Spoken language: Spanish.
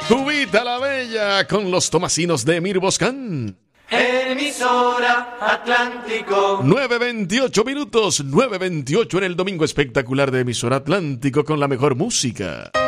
Cubita la Bella con los tomasinos de Emir Boscán. Emisora Atlántico. 9:28 minutos, 9:28 en el domingo espectacular de Emisora Atlántico con la mejor música.